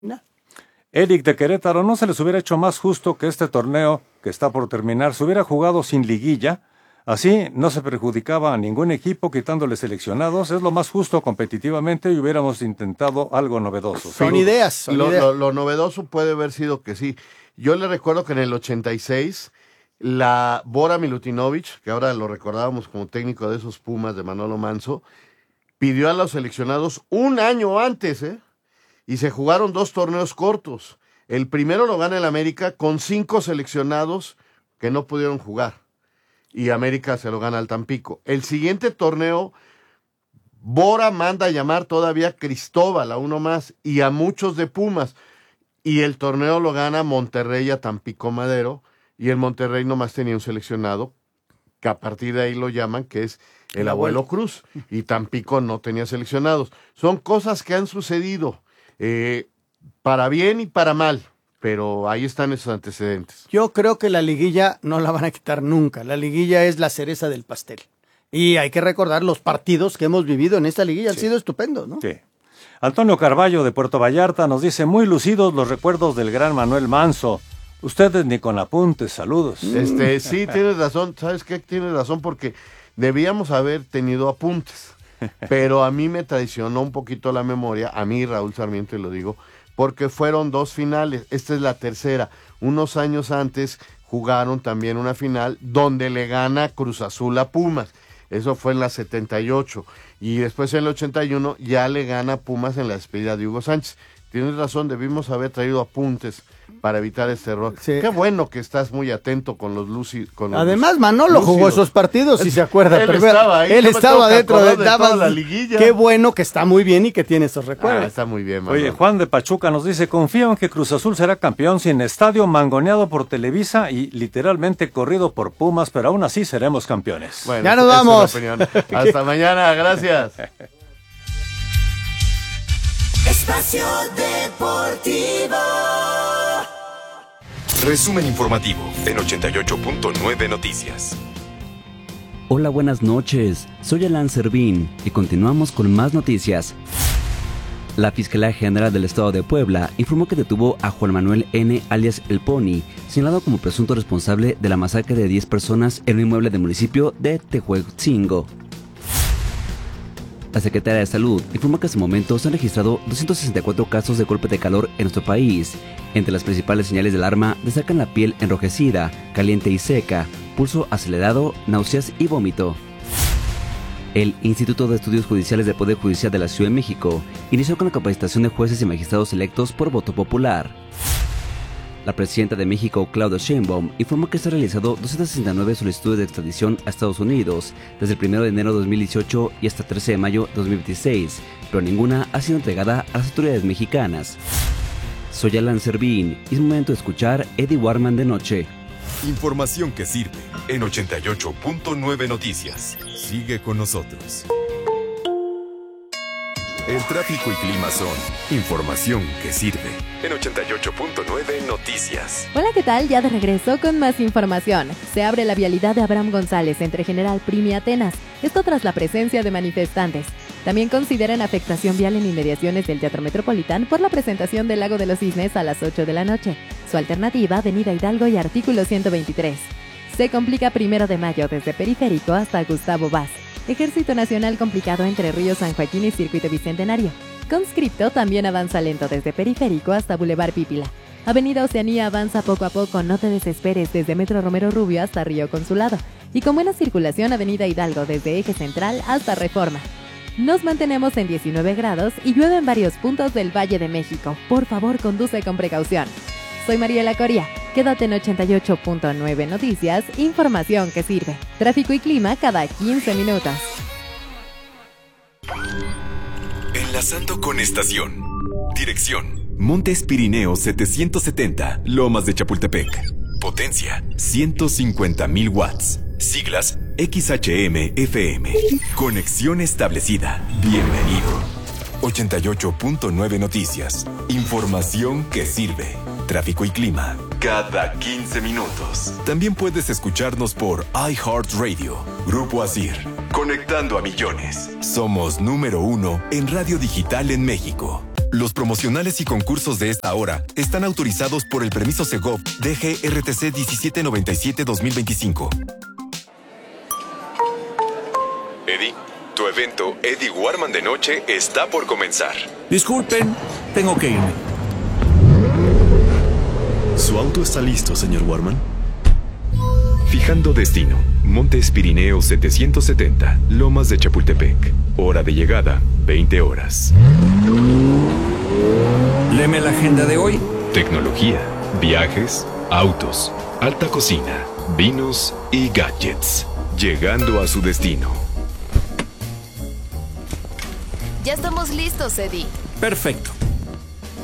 Eric de Querétaro, ¿no se les hubiera hecho más justo que este torneo que está por terminar se hubiera jugado sin liguilla? Así no se perjudicaba a ningún equipo quitándole seleccionados. Es lo más justo competitivamente y hubiéramos intentado algo novedoso. Son ideas. Lo novedoso puede haber sido que sí. Yo le recuerdo que en el 86, la Bora Milutinovic, que ahora lo recordábamos como técnico de esos Pumas de Manolo Manso, pidió a los seleccionados un año antes, y se jugaron 2 torneos cortos. El primero lo gana el América con 5 seleccionados que no pudieron jugar. Y América se lo gana al Tampico. El siguiente torneo, Bora manda a llamar todavía a Cristóbal, a uno más, y a muchos de Pumas. Y el torneo lo gana Monterrey a Tampico Madero, y el Monterrey nomás tenía un seleccionado, que a partir de ahí lo llaman, que es el Abuelo Cruz, y Tampico no tenía seleccionados. Son cosas que han sucedido, para bien y para mal, pero ahí están esos antecedentes. Yo creo que la liguilla no la van a quitar nunca. La liguilla es la cereza del pastel. Y hay que recordar los partidos que hemos vivido en esta liguilla. Han sido estupendos, ¿no? Sí. Antonio Carballo de Puerto Vallarta nos dice, muy lucidos los recuerdos del gran Manuel Manso. Ustedes ni con apuntes, saludos. Sí, tienes razón. ¿Sabes qué? Tienes razón porque debíamos haber tenido apuntes. Pero a mí me traicionó un poquito la memoria, a mí Raúl Sarmiento, y lo digo, porque fueron 2 finales, esta es la tercera. Unos años antes jugaron también una final donde le gana Cruz Azul a Pumas, eso fue en la 78, y después en el 81 ya le gana Pumas en la despedida de Hugo Sánchez. Tienes razón, debimos haber traído apuntes para evitar este error. Sí. Qué bueno que estás muy atento con los lúcidos. Además, Manolo jugó esos partidos, si se acuerda. Él estaba ahí. Él estaba dentro de toda la liguilla. Qué bueno que está muy bien y que tiene esos recuerdos. Está muy bien, Manolo. Oye, Juan de Pachuca nos dice, confío en que Cruz Azul será campeón sin estadio, mangoneado por Televisa y literalmente corrido por Pumas, pero aún así seremos campeones. Bueno, ya nos vamos. Hasta mañana, gracias. Espacio Deportivo. Resumen informativo en 88.9 Noticias. Hola, buenas noches. Soy Alan Servín y continuamos con más noticias. La Fiscalía General del Estado de Puebla informó que detuvo a Juan Manuel N., alias El Pony, señalado como presunto responsable de la masacre de 10 personas en un inmueble del municipio de Tehuetzingo. La Secretaría de Salud informó que hasta el momento se han registrado 264 casos de golpe de calor en nuestro país. Entre las principales señales de alarma destacan la piel enrojecida, caliente y seca, pulso acelerado, náuseas y vómito. El Instituto de Estudios Judiciales del Poder Judicial de la Ciudad de México inició con la capacitación de jueces y magistrados electos por voto popular. La presidenta de México, Claudia Sheinbaum, informó que se han realizado 269 solicitudes de extradición a Estados Unidos desde el 1 de enero de 2018 y hasta el 13 de mayo de 2026, pero ninguna ha sido entregada a las autoridades mexicanas. Soy Alan Servín y es momento de escuchar Eddie Warman de noche. Información que sirve en 88.9 Noticias. Sigue con nosotros. El tráfico y clima son información que sirve en 88.9 Noticias. Hola, ¿qué tal? Ya de regreso con más información. Se abre la vialidad de Abraham González entre General Prim y Atenas. Esto tras la presencia de manifestantes. También consideran afectación vial en inmediaciones del Teatro Metropolitán por la presentación del Lago de los Cisnes a las 8 de la noche. Su alternativa, Avenida Hidalgo y Artículo 123. Se complica 1 de mayo desde Periférico hasta Gustavo Vaz. Ejército Nacional complicado entre Río San Joaquín y Circuito Bicentenario. Conscripto también avanza lento desde Periférico hasta Boulevard Pípila. Avenida Oceanía avanza poco a poco, no te desesperes, desde Metro Romero Rubio hasta Río Consulado. Y con buena circulación, Avenida Hidalgo desde Eje Central hasta Reforma. Nos mantenemos en 19 grados y llueve en varios puntos del Valle de México. Por favor, conduce con precaución. Soy Mariela Coria. Quédate en 88.9 Noticias, información que sirve. Tráfico y clima cada 15 minutos. Enlazando con estación. Dirección: Montes Pirineos 770, Lomas de Chapultepec. Potencia: 150,000 watts. Siglas: XHM-FM. Conexión establecida. Bienvenido. 88.9 Noticias. Información que sirve. Tráfico y clima cada 15 minutos. También puedes escucharnos por iHeartRadio. Grupo Asir. Conectando a millones. Somos número 1 en radio digital en México. Los promocionales y concursos de esta hora están autorizados por el permiso Segov DGRTC 1797-2025. Eddie, tu evento Eddie Warman de noche está por comenzar. Disculpen, tengo que irme. ¿Su auto está listo, señor Warman? Fijando destino, Montes Pirineos 770, Lomas de Chapultepec. Hora de llegada, 20 horas. Léeme la agenda de hoy. Tecnología, viajes, autos, alta cocina, vinos y gadgets. Llegando a su destino. Ya estamos listos, Eddie. Perfecto.